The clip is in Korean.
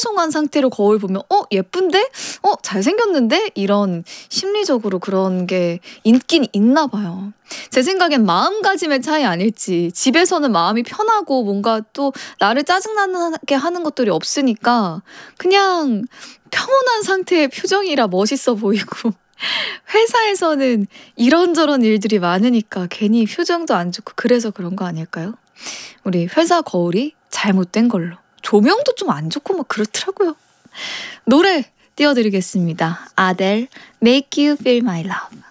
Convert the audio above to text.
뽀송뽀송한 상태로 거울 보면 예쁜데? 잘생겼는데? 이런 심리적으로 그런 게 있긴 있나 봐요. 제 생각엔 마음가짐의 차이 아닐지. 집에서는 마음이 편하고 뭔가 또 나를 짜증나게 하는 것들이 없으니까 그냥 평온한 상태의 표정이라 멋있어 보이고 회사에서는 이런저런 일들이 많으니까 괜히 표정도 안 좋고 그래서 그런 거 아닐까요? 우리 회사 거울이 잘못된 걸로. 조명도 좀 안 좋고 막 그렇더라고요. 노래 띄워드리겠습니다. 아델, Make You Feel My Love.